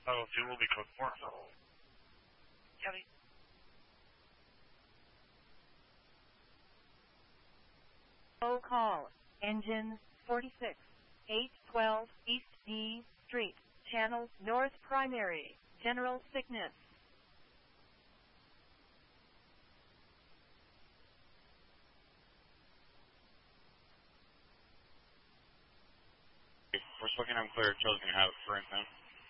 Title 2 will be code 4. Copy. Call, engine 46, 812 East D Street, Channel North Primary, general sickness. We're looking unclear. Joe's going to have it for right now.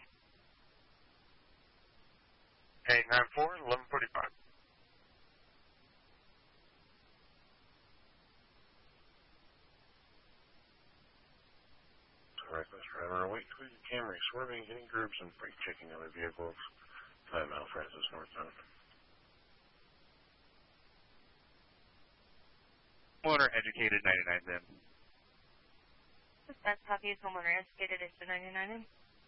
894, 1145. Reckless driver, await tweeted Camry, swerving, hitting groups, and brake checking other vehicles. 5 Mile Francis northbound. Homeowner educated 99 then. That's copy is homeowner educated is the 99 in.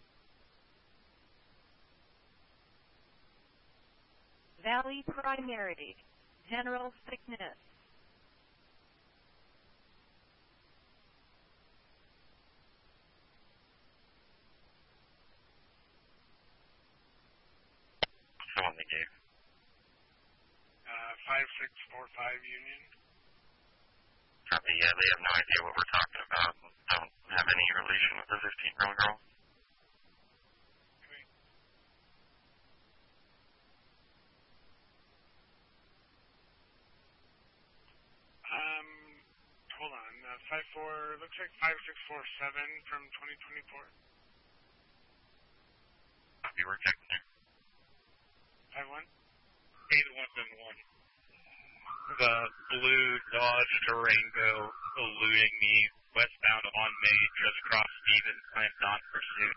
Valley Primary, general sickness. On the gate. 5645 Union. Copy, yeah, they have no idea what we're talking about. Don't have any relation with the 15-year-old girl. Okay. Hold on. 54, looks like 5647 from 2024. Copy, we're checking there. 51? 8171. The blue Dodge Durango eluding me westbound on May, just across Stevens, planned non-pursuit.